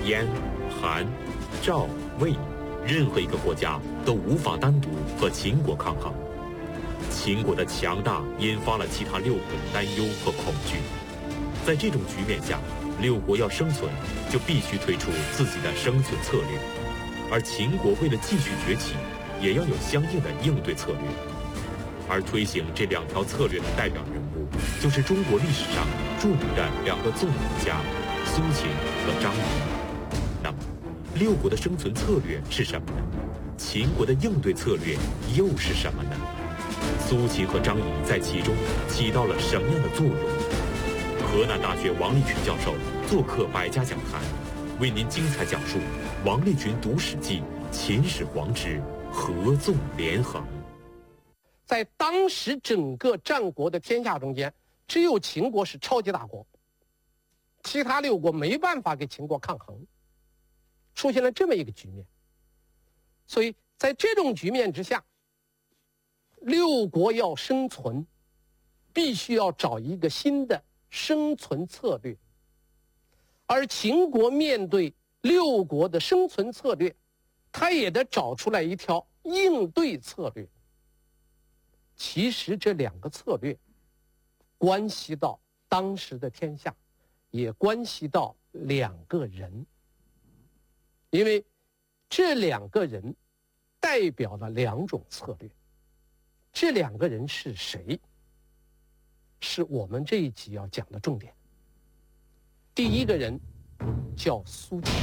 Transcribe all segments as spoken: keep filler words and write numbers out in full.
燕、韩、赵、魏，任何一个国家都无法单独和秦国抗衡。秦国的强大引发了其他六国的担忧和恐惧。在这种局面下，六国要生存，就必须推出自己的生存策略，而秦国为了继续崛起，也要有相应的应对策略。而推行这两条策略的代表人物，就是中国历史上著名的两个纵横家苏秦和张仪。那么，六国的生存策略是什么呢？秦国的应对策略又是什么呢？苏秦和张仪在其中起到了什么样的作用？河南大学王立群教授做客百家讲坛，为您精彩讲述王立群读史记·秦始皇之合纵连横。 在当时整个战国的天下中间，只有秦国是超级大国，其他六国没办法跟秦国抗衡，出现了这么一个局面。所以在这种局面之下，六国要生存，必须要找一个新的生存策略。而秦国面对六国的生存策略，他也得找出来一条应对策略。其实这两个策略关系到当时的天下，也关系到两个人，因为这两个人代表了两种策略。这两个人是谁？是我们这一集要讲的重点。第一个人叫苏秦，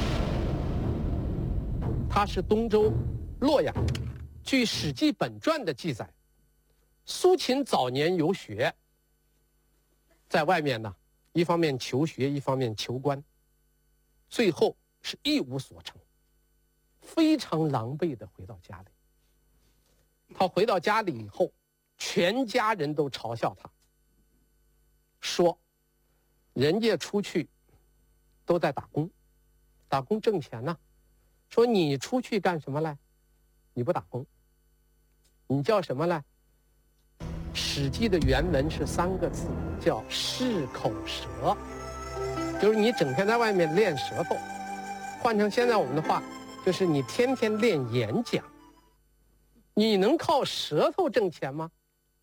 他是东周洛阳人。据《史记本传》的记载，苏秦早年游学，在外面呢，一方面求学，一方面求官，最后是一无所成，非常狼狈地回到家里。他回到家里以后，全家人都嘲笑他，说人家出去都在打工，打工挣钱呢，说你出去干什么来？你不打工，你叫什么来？《史记》的原文是三个字，叫适口舌，就是你整天在外面练舌头，换成现在我们的话，就是你天天练演讲。你能靠舌头挣钱吗？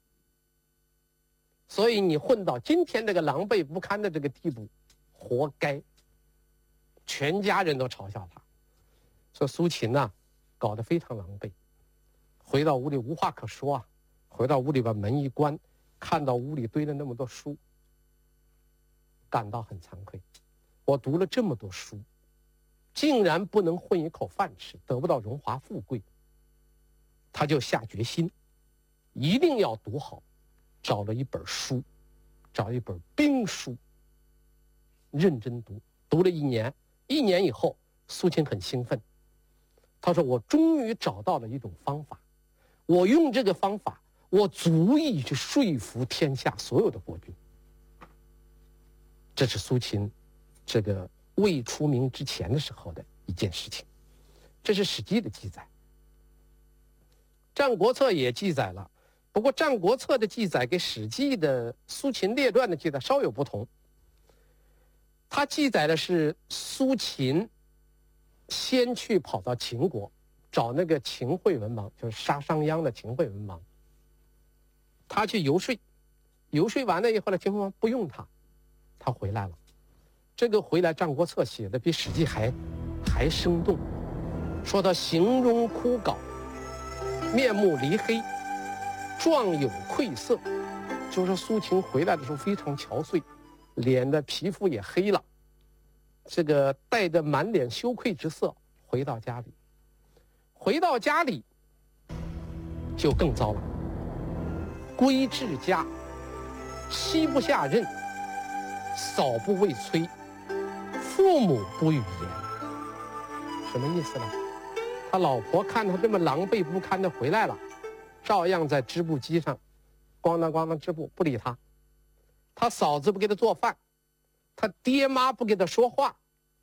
所以你混到今天这个狼狈不堪的这个地步，活该。全家人都嘲笑他，说苏秦呐、啊，搞得非常狼狈。回到屋里无话可说啊，回到屋里把门一关，看到屋里堆了那么多书，感到很惭愧。我读了这么多书，竟然不能混一口饭吃，得不到荣华富贵。他就下决心，一定要读好，找了一本书，找一本兵书，认真读，读了一年。一年以后，苏秦很兴奋，他说：“我终于找到了一种方法，我用这个方法，我足以去说服天下所有的国君。”这是苏秦这个未出名之前的时候的一件事情，这是《史记》的记载。《战国策》也记载了，不过《战国策》的记载跟《史记》的《苏秦列传》的记载稍有不同。它记载的是苏秦先去跑到秦国，找那个秦惠文王，就是杀商鞅的秦惠文王。他去游说，游说完了以后呢，秦惠文王不用他，他回来了。这个回来，《战国策》写的比《史记》还还生动，说他形容枯槁，面目离黑，状有愧色，就是说苏秦回来的时候非常憔悴，脸的皮肤也黑了，这个带着满脸羞愧之色回到家里。回到家里就更糟了，归至家，妻不下任，嫂不未催，父母不语言。什么意思呢？他老婆看他这么狼狈不堪的回来了，照样在织布机上咣当咣当织布，不理他。他嫂子不给他做饭，他爹妈不给他说话，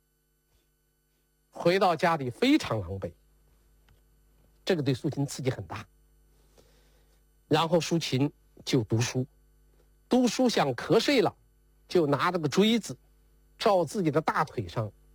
回到家里非常狼狈。这个对苏秦刺激很大。然后苏秦就读书，读书想瞌睡了，就拿着个锥子照自己的大腿上